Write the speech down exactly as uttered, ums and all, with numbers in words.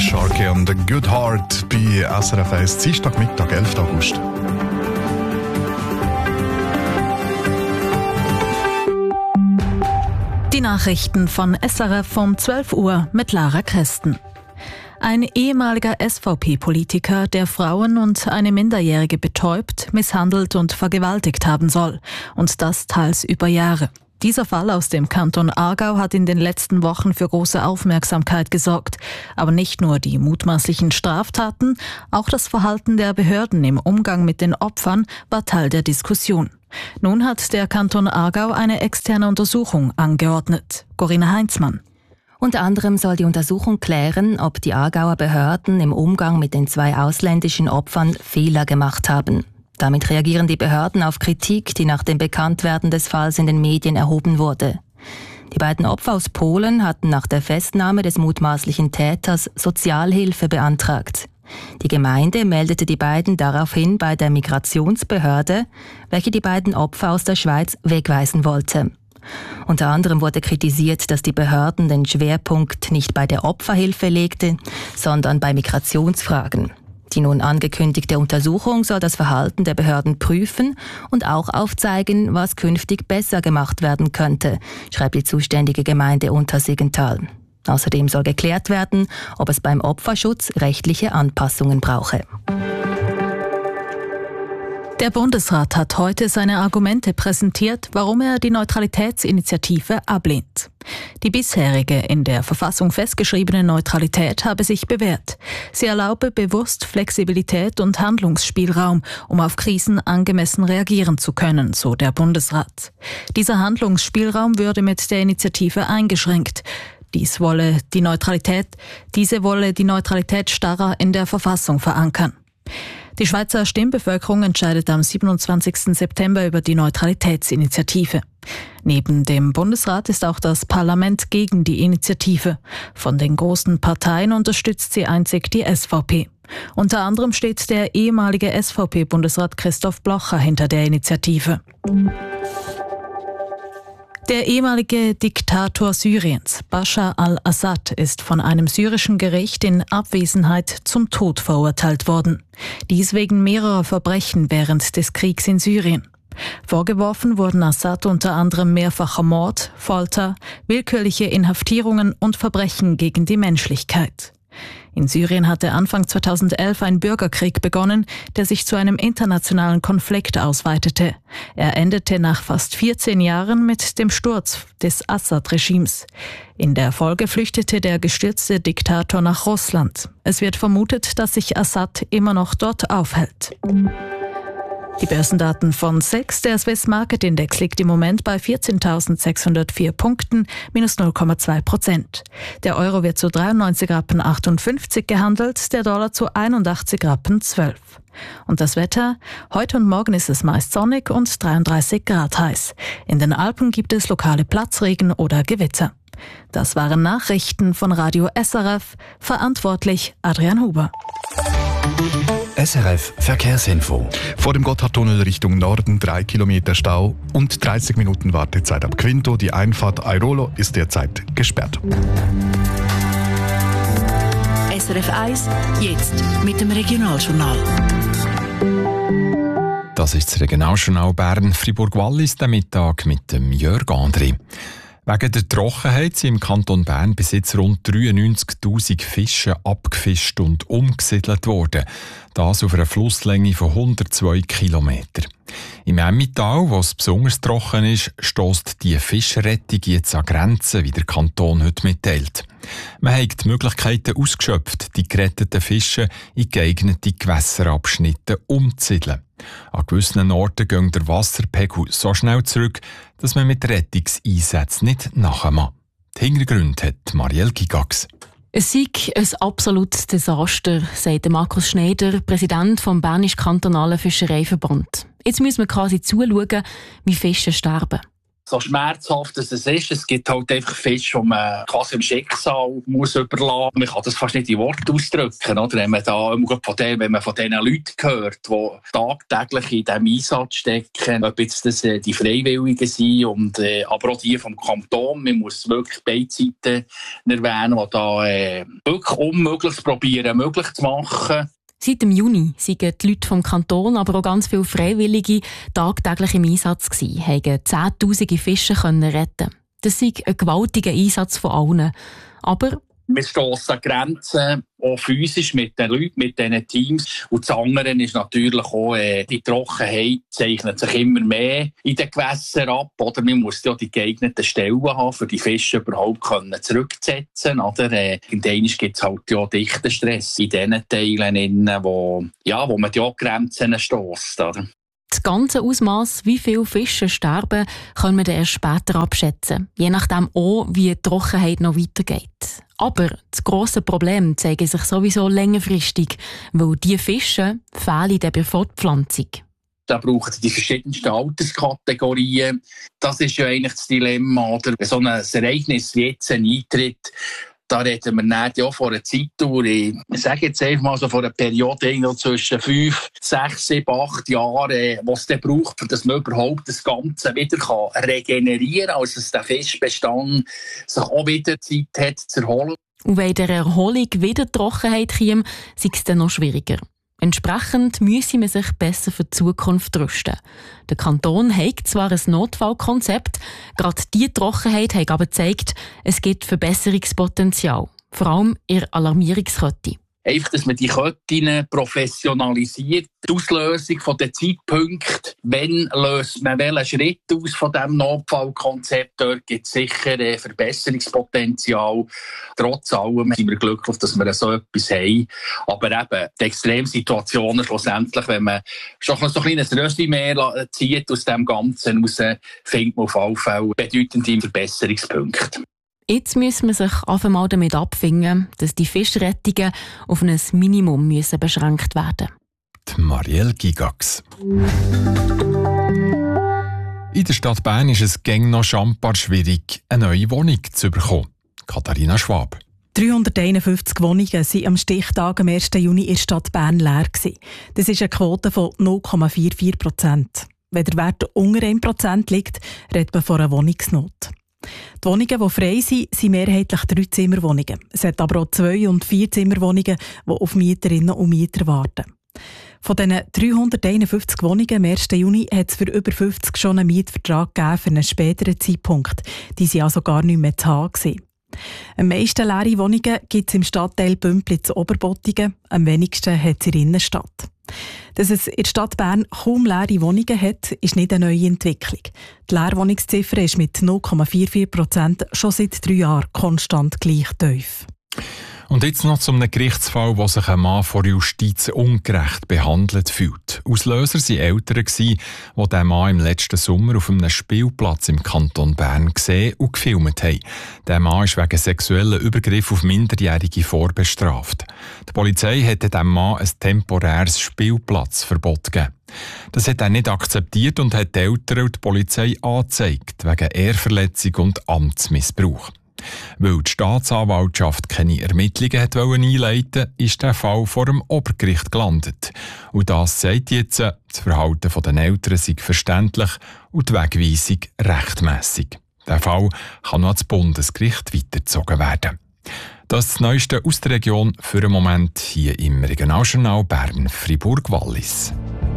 Sharkey und The Good Heart bei S R F eins, Dienstagmittag, elften August. Die Nachrichten von S R F um zwölf Uhr mit Lara Christen. Ein ehemaliger S V P-Politiker, der Frauen und eine Minderjährige betäubt, misshandelt und vergewaltigt haben soll. Und das teils über Jahre. Dieser Fall aus dem Kanton Aargau hat in den letzten Wochen für große Aufmerksamkeit gesorgt. Aber nicht nur die mutmaßlichen Straftaten, auch das Verhalten der Behörden im Umgang mit den Opfern war Teil der Diskussion. Nun hat der Kanton Aargau eine externe Untersuchung angeordnet. Corinna Heinzmann. Unter anderem soll die Untersuchung klären, ob die Aargauer Behörden im Umgang mit den zwei ausländischen Opfern Fehler gemacht haben. Damit reagieren die Behörden auf Kritik, die nach dem Bekanntwerden des Falls in den Medien erhoben wurde. Die beiden Opfer aus Polen hatten nach der Festnahme des mutmaßlichen Täters Sozialhilfe beantragt. Die Gemeinde meldete die beiden daraufhin bei der Migrationsbehörde, welche die beiden Opfer aus der Schweiz wegweisen wollte. Unter anderem wurde kritisiert, dass die Behörden den Schwerpunkt nicht bei der Opferhilfe legten, sondern bei Migrationsfragen. Die nun angekündigte Untersuchung soll das Verhalten der Behörden prüfen und auch aufzeigen, was künftig besser gemacht werden könnte, schreibt die zuständige Gemeinde Untersiggenthal. Außerdem soll geklärt werden, ob es beim Opferschutz rechtliche Anpassungen brauche. Der Bundesrat hat heute seine Argumente präsentiert, warum er die Neutralitätsinitiative ablehnt. Die bisherige in der Verfassung festgeschriebene Neutralität habe sich bewährt. Sie erlaube bewusst Flexibilität und Handlungsspielraum, um auf Krisen angemessen reagieren zu können, so der Bundesrat. Dieser Handlungsspielraum würde mit der Initiative eingeschränkt. Dies wolle die Neutralität, diese wolle die Neutralität starrer in der Verfassung verankern. Die Schweizer Stimmbevölkerung entscheidet am siebenundzwanzigsten September über die Neutralitätsinitiative. Neben dem Bundesrat ist auch das Parlament gegen die Initiative. Von den großen Parteien unterstützt sie einzig die S V P. Unter anderem steht der ehemalige S V P-Bundesrat Christoph Blocher hinter der Initiative. Der ehemalige Diktator Syriens, Bashar al-Assad, ist von einem syrischen Gericht in Abwesenheit zum Tod verurteilt worden. Dies wegen mehrerer Verbrechen während des Kriegs in Syrien. Vorgeworfen wurden Assad unter anderem mehrfacher Mord, Folter, willkürliche Inhaftierungen und Verbrechen gegen die Menschlichkeit. In Syrien hatte Anfang zweitausendelf ein Bürgerkrieg begonnen, der sich zu einem internationalen Konflikt ausweitete. Er endete nach fast vierzehn Jahren mit dem Sturz des Assad-Regimes. In der Folge flüchtete der gestürzte Diktator nach Russland. Es wird vermutet, dass sich Assad immer noch dort aufhält. Die Börsendaten von S E X, der Swiss Market Index, liegt im Moment bei vierzehntausendsechshundertvier Punkten, minus null Komma zwei Prozent. Der Euro wird zu dreiundneunzig Rappen achtundfünfzig gehandelt, der Dollar zu einundachtzig Rappen zwölf. Und das Wetter? Heute und morgen ist es meist sonnig und dreiunddreißig Grad heiß. In den Alpen gibt es lokale Platzregen oder Gewitter. Das waren Nachrichten von Radio S R F, verantwortlich Adrian Huber. S R F Verkehrsinfo. Vor dem Gotthardtunnel Richtung Norden drei Kilometer Stau und dreißig Minuten Wartezeit ab Quinto. Die Einfahrt Airolo ist derzeit gesperrt. S R F eins, jetzt mit dem Regionaljournal. Das ist das Regionaljournal Bern-Fribourg-Wallis, der Mittag mit dem Jörg André. Wegen der Trockenheit sind im Kanton Bern bis jetzt rund dreiundneunzigtausend Fische abgefischt und umgesiedelt worden. Das auf einer Flusslänge von hundertzwei Kilometern. Im Emmental, wo es besonders trocken ist, stösst die Fischrettung jetzt an Grenzen, wie der Kanton heute mitteilt. Man hat die Möglichkeiten ausgeschöpft, die geretteten Fische in geeignete Gewässerabschnitte umzusiedeln. An gewissen Orten geht der Wasserpegel so schnell zurück, dass man mit Rettungseinsätzen nicht nachmacht. Die Hintergründe hat Marielle Gigax. Es sei ein absolutes Desaster, sagt Markus Schneider, Präsident vom Bernischen Kantonalen Fischereiverband. Jetzt müssen wir quasi zuschauen, wie Fische sterben. So schmerzhaft es ist, es gibt halt einfach Fische, die man quasi im Schicksal muss überlassen muss. Man kann das fast nicht in Worte ausdrücken. Oder? Wenn man da von den, wenn man von diesen Leuten hört, die tagtäglich in diesem Einsatz stecken, ob jetzt das äh, die Freiwilligen sind, und, äh, aber auch die vom Kanton. Man muss wirklich beide Seiten erwähnen, die da äh, wirklich Unmögliches probieren, möglich zu machen. Seit dem Juni waren die Leute vom Kanton, aber auch ganz viele Freiwillige tagtäglich im Einsatz gewesen, haben Zehntausende Fische retten. Das ist ein gewaltiger Einsatz von allen. Aber wir stossen an Grenzen, auch physisch mit den Leuten, mit diesen Teams. Und das andere ist natürlich auch, äh, die Trockenheit zeichnet sich immer mehr in den Gewässern ab. Oder man muss ja die geeigneten Stellen haben, um die Fische überhaupt können zurückzusetzen. Oder? Äh, Irgendwann gibt es halt ja dichten Stress in diesen Teilen, wo, ja, wo man die Grenzen stösst. Oder? Das ganze Ausmaß, wie viele Fische sterben, können wir dann erst später abschätzen. Je nachdem auch, wie die Trockenheit noch weitergeht. Aber das grosse Problem zeigt sich sowieso längerfristig, weil diese Fische fehlen bei der Fortpflanzung. Da brauchen die verschiedensten Alterskategorien. Das ist ja eigentlich das Dilemma. Oder? Wenn so ein Ereignis wie jetzt eintritt, da reden wir nicht ja von einer Zeitdauer. Ich sage jetzt einfach mal so von einer Periode zwischen fünf, sechs, sieben, acht Jahren, was es dann braucht, dass man überhaupt das Ganze wieder kann regenerieren kann, also dass der Fischbestand sich auch wieder Zeit hat zu erholen. Und wenn der Erholung wieder Trockenheit käme, sei es dann noch schwieriger. Entsprechend müsse man sich besser für die Zukunft rüsten. Der Kanton hat zwar ein Notfallkonzept, gerade diese Trockenheit hat aber gezeigt, es gibt Verbesserungspotenzial, vor allem in der Alarmierungskette. Einfach, dass man die Ketten professionalisiert. Die Auslösung von den Zeitpunkten, wenn löst man welchen Schritt aus von diesem Notfallkonzept, dort gibt es sicher ein Verbesserungspotenzial. Trotz allem sind wir glücklich, dass wir so etwas haben. Aber eben, die Extremsituationen schlussendlich, wenn man schon so ein kleines Resümee zieht aus dem Ganzen raus, findet man auf alle Fälle bedeutende Verbesserungspunkte. Jetzt müssen wir sich auf einmal damit abfinden, dass die Fischrettungen auf ein Minimum müssen beschränkt werden müssen. Marielle Gigax. In der Stadt Bern ist es gäng noch schambar schwierig, eine neue Wohnung zu bekommen. Katharina Schwab. dreihunderteinundfünfzig Wohnungen waren am Stichtag am ersten Juni in der Stadt Bern leer. Das ist eine Quote von null Komma vierundvierzig Prozent. Wenn der Wert unter einem Prozent liegt, redet man von einer Wohnungsnot. Die Wohnungen, die frei sind, sind mehrheitlich Drei-Zimmerwohnungen. Es hat aber auch Zwei- und Vier-Zimmerwohnungen, die auf Mieterinnen und Mieter warten. Von diesen dreihunderteinundfünfzig Wohnungen am ersten Juni hat es für über fünfzig schon einen Mietvertrag gegeben für einen späteren Zeitpunkt. Die waren also gar nicht mehr zu haben. Am meisten leere Wohnungen gibt es im Stadtteil Bümpliz-Oberbottingen, am wenigsten hat es in der Innenstadt. Dass es in der Stadt Bern kaum leere Wohnungen hat, ist nicht eine neue Entwicklung. Die Leerwohnungsziffer ist mit null Komma vierundvierzig Prozent schon seit drei Jahren konstant gleich tief. Und jetzt noch zu einem Gerichtsfall, wo sich ein Mann vor Justiz ungerecht behandelt fühlt. Auslöser waren Eltern, die diesen Mann im letzten Sommer auf einem Spielplatz im Kanton Bern gesehen und gefilmt haben. Der Mann ist wegen sexuellen Übergriff auf Minderjährige vorbestraft. Die Polizei hat diesem Mann ein temporäres Spielplatzverbot gegeben. Das hat er nicht akzeptiert und hat die Eltern und die Polizei angezeigt, wegen Ehrverletzung und Amtsmissbrauch. Weil die Staatsanwaltschaft keine Ermittlungen hat einleiten wollte, ist der Fall vor dem Obergericht gelandet. Und das sagt jetzt, das Verhalten der Eltern sei verständlich und die Wegweisung rechtmässig. Der Fall kann noch ans Bundesgericht weitergezogen werden. Das ist das Neueste aus der Region für den Moment hier im Regionaljournal Bern-Fribourg-Wallis.